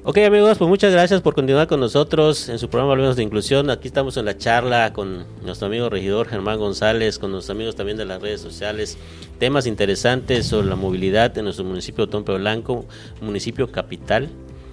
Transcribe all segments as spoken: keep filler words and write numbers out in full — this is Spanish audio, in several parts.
Ok, amigos, pues muchas gracias por continuar con nosotros en su programa Hablemos de Inclusión. Aquí estamos en la charla con nuestro amigo regidor Germán González, con nuestros amigos también de las redes sociales, temas interesantes sobre la movilidad en nuestro municipio de Otompe Blanco, municipio capital,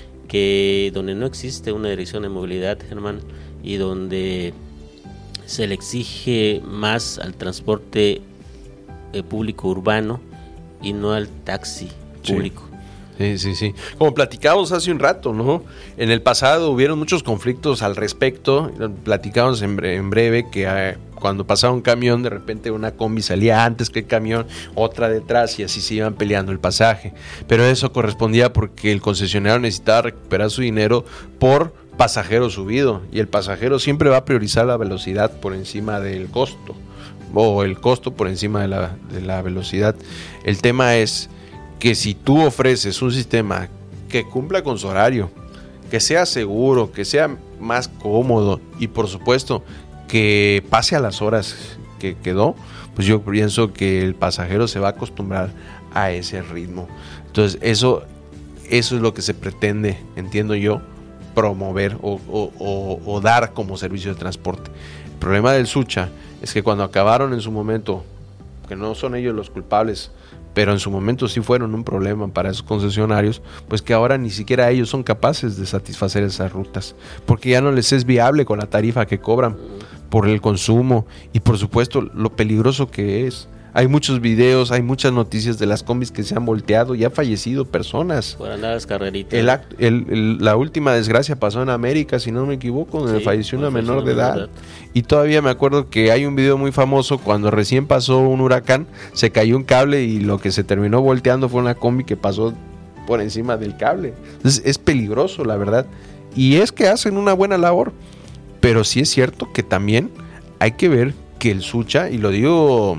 que donde no existe una dirección de movilidad, Germán, y donde se le exige más al transporte eh, público urbano y no al taxi público. Sí. Sí, sí, sí. Como platicábamos hace un rato, ¿no? En el pasado hubieron muchos conflictos al respecto. Platicábamos en, bre- en breve que eh, cuando pasaba un camión, de repente una combi salía antes que el camión, otra detrás, y así se iban peleando el pasaje. Pero eso correspondía porque el concesionario necesitaba recuperar su dinero por pasajero subido. Y el pasajero siempre va a priorizar la velocidad por encima del costo, o el costo por encima de la, de la velocidad. El tema es que si tú ofreces un sistema que cumpla con su horario, que sea seguro, que sea más cómodo y por supuesto que pase a las horas que quedó, pues yo pienso que el pasajero se va a acostumbrar a ese ritmo. Entonces eso, eso es lo que se pretende, entiendo yo, promover o, o, o, o dar como servicio de transporte. El problema del Sucha es que cuando acabaron en su momento, que no son ellos los culpables, pero en su momento sí fueron un problema para esos concesionarios, pues que ahora ni siquiera ellos son capaces de satisfacer esas rutas, porque ya no les es viable con la tarifa que cobran por el consumo y por supuesto lo peligroso que es. Hay muchos videos, hay muchas noticias de las combis que se han volteado y han fallecido personas. Por andar las carreritas. El act, el, el, la última desgracia pasó en América, si no me equivoco, donde sí, falleció una menor de edad. edad. Y todavía me acuerdo que hay un video muy famoso cuando recién pasó un huracán, se cayó un cable y lo que se terminó volteando fue una combi que pasó por encima del cable. Entonces es peligroso, la verdad. Y es que hacen una buena labor, pero sí es cierto que también hay que ver que el Sucha, y lo digo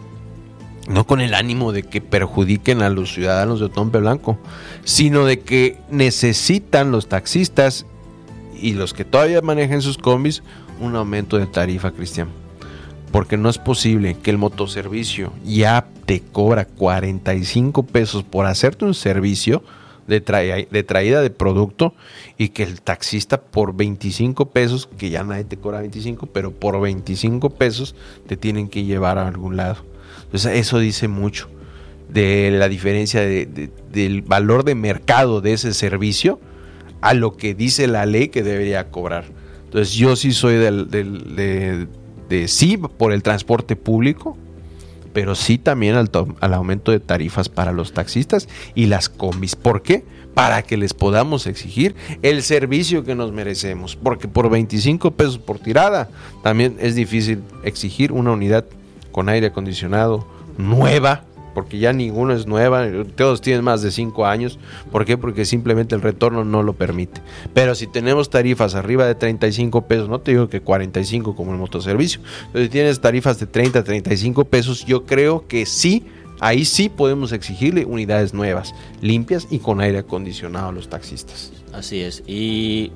no con el ánimo de que perjudiquen a los ciudadanos de Otompe Blanco, sino de que necesitan los taxistas y los que todavía manejan sus combis un aumento de tarifa, Cristian. Porque no es posible que el motoservicio ya te cobra cuarenta y cinco pesos por hacerte un servicio de, tra- de traída de producto y que el taxista por veinticinco pesos, que ya nadie te cobra veinticinco, pero por veinticinco pesos te tienen que llevar a algún lado. Entonces eso dice mucho de la diferencia de, de, del valor de mercado de ese servicio a lo que dice la ley que debería cobrar. Entonces yo sí soy del, del, de, de sí por el transporte público, pero sí también al, to- al aumento de tarifas para los taxistas y las combis. ¿Por qué? Para que les podamos exigir el servicio que nos merecemos, porque por veinticinco pesos por tirada también es difícil exigir una unidad con aire acondicionado nueva, porque ya ninguno es nueva, todos tienen más de cinco años. ¿Por qué? Porque simplemente el retorno no lo permite. Pero si tenemos tarifas arriba de treinta y cinco pesos, no te digo que cuarenta y cinco como el motoservicio, pero si tienes tarifas de treinta, treinta y cinco pesos, yo creo que sí, ahí sí podemos exigirle unidades nuevas, limpias y con aire acondicionado a los taxistas. Así es, y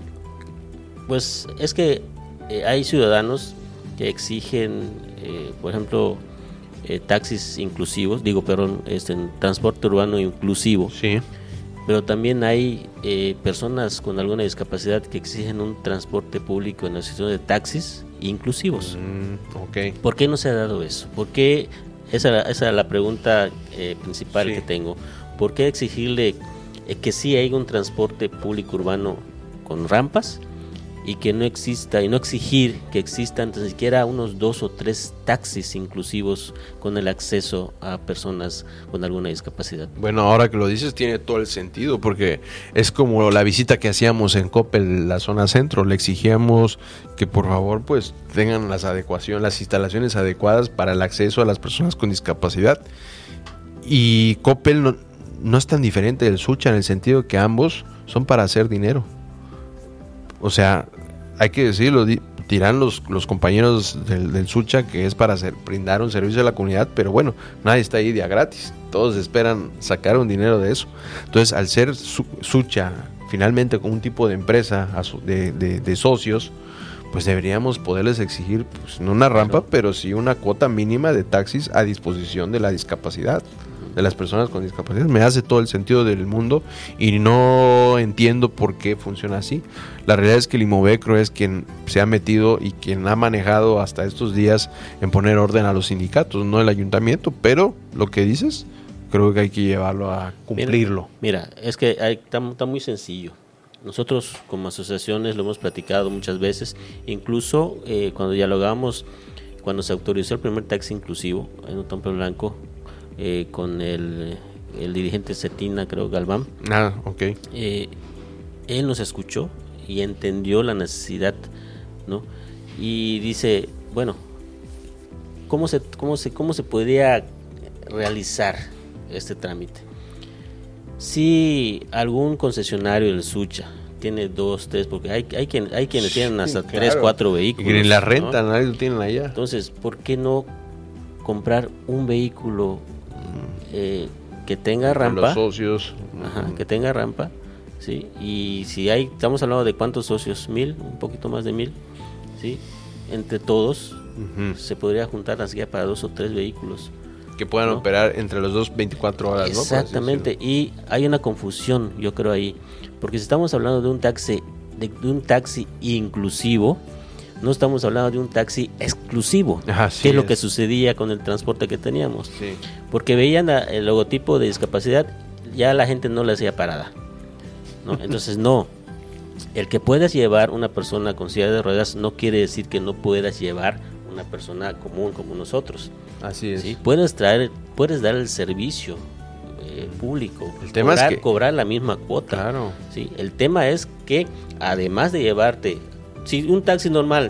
pues es que eh, hay ciudadanos que exigen, eh, por ejemplo, eh, taxis inclusivos, digo, perdón, este, transporte urbano inclusivo. Sí. Pero también hay eh, personas con alguna discapacidad que exigen un transporte público en la situación de taxis inclusivos. Mm, okay. ¿Por qué no se ha dado eso? ¿Por qué? Esa, esa es la pregunta eh, principal sí. que tengo. ¿Por qué exigirle eh, que sí haya un transporte público urbano con rampas y que no exista, y no exigir que existan ni siquiera unos dos o tres taxis inclusivos con el acceso a personas con alguna discapacidad? Bueno, ahora que lo dices tiene todo el sentido, porque es como la visita que hacíamos en Coppel, la zona centro, le exigíamos que por favor pues tengan las adecuaciones, las instalaciones adecuadas para el acceso a las personas con discapacidad, y Coppel no, no es tan diferente del Sucha en el sentido que ambos son para hacer dinero. O sea, hay que decirlo, dirán los, los compañeros del, del Sucha que es para hacer, brindar un servicio a la comunidad, pero bueno, nadie está ahí día gratis, todos esperan sacar un dinero de eso. Entonces, al ser su, Sucha finalmente como un tipo de empresa de, de, de socios, pues deberíamos poderles exigir, pues no una rampa, pero sí una cuota mínima de taxis a disposición de la discapacidad. de las personas con discapacidad. Me hace todo el sentido del mundo y no entiendo por qué funciona así. La realidad es que el Imovecro es quien se ha metido y quien ha manejado hasta estos días en poner orden a los sindicatos, no el ayuntamiento, pero lo que dices, creo que hay que llevarlo a cumplirlo. Mira, mira es que está, está muy sencillo. Nosotros como asociaciones lo hemos platicado muchas veces, incluso eh, cuando dialogamos, cuando se autorizó el primer taxi inclusivo en Otompe Blanco, eh, con el, el dirigente Cetina, creo, Galván. Ah, ok. Eh, él nos escuchó y entendió la necesidad, ¿no? Y dice, bueno, ¿cómo se, cómo se, cómo se podría realizar este trámite? Si algún concesionario del Sucha tiene dos, tres, porque hay, hay, quien, hay quienes tienen hasta sí, claro. tres, cuatro vehículos. Y en la renta, ¿no? Nadie lo tienen allá. Entonces, ¿por qué no comprar un vehículo eh, que tenga rampa? Con los socios. Ajá, que tenga rampa, ¿sí? Y si hay, estamos hablando de cuántos socios, mil, un poquito más de mil, ¿sí? Entre todos, uh-huh. se podría juntar las guías para dos o tres vehículos. Que puedan ¿no? operar entre los dos veinticuatro horas, ¿no? Exactamente, y hay una confusión, yo creo ahí, porque si estamos hablando de un taxi, de, de un taxi inclusivo, no estamos hablando de un taxi exclusivo, Ajá, que sí es lo es. que sucedía con el transporte que teníamos, sí. porque veían la, el logotipo de discapacidad, ya la gente no le hacía parada, ¿no? Entonces no, el que puedas llevar una persona con silla de ruedas no quiere decir que no puedas llevar una persona común como nosotros. Así es. ¿Sí? Puedes traer, puedes dar el servicio eh, público, el tema cobrar, es que... cobrar la misma cuota. Claro. ¿Sí? El tema es que además de llevarte, si un taxi normal,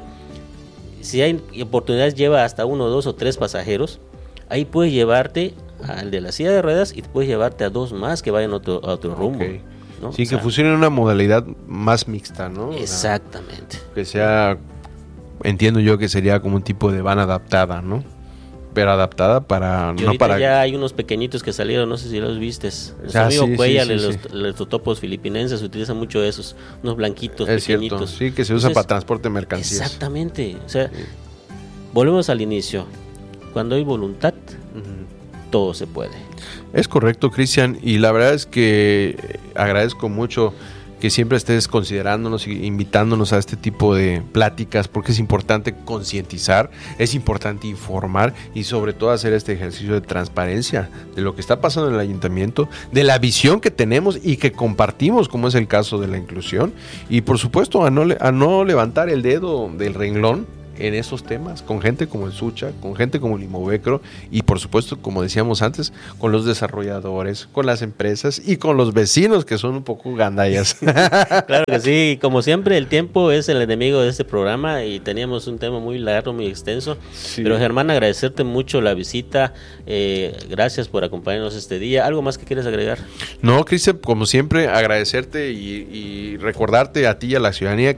si hay oportunidades lleva hasta uno, dos o tres pasajeros, ahí puedes llevarte al de la silla de ruedas y puedes llevarte a dos más que vayan a otro, a otro rumbo. Okay. ¿No? Sí, o sea, que funcione en una modalidad más mixta, ¿no? Exactamente. O sea, que sea, entiendo yo que sería como un tipo de van adaptada, ¿no? Pero adaptada para... Y no para ya hay unos pequeñitos que salieron, no sé si los vistes. Nuestro ah, amigo sí, Cuellar, sí, sí, los, sí. los totopos filipinenses utilizan mucho esos, unos blanquitos es pequeñitos. Cierto. Sí, que se usa Entonces, para transporte de mercancías. Exactamente. O sea, sí. volvemos al inicio. Cuando hay voluntad, uh-huh. todo se puede. Es correcto, Cristian, y la verdad es que agradezco mucho que siempre estés considerándonos y invitándonos a este tipo de pláticas, porque es importante concientizar, es importante informar y sobre todo hacer este ejercicio de transparencia de lo que está pasando en el ayuntamiento, de la visión que tenemos y que compartimos, como es el caso de la inclusión, y por supuesto a no, a no levantar el dedo del renglón en esos temas, con gente como el Sucha, con gente como el Imovecro y por supuesto, como decíamos antes, con los desarrolladores, con las empresas y con los vecinos que son un poco gandallas. Claro que sí, como siempre el tiempo es el enemigo de este programa y teníamos un tema muy largo, muy extenso, sí. Pero Germán, agradecerte mucho la visita, eh, gracias por acompañarnos este día. ¿Algo más que quieres agregar? No, Cristian, como siempre, agradecerte y, y recordarte a ti y a la ciudadanía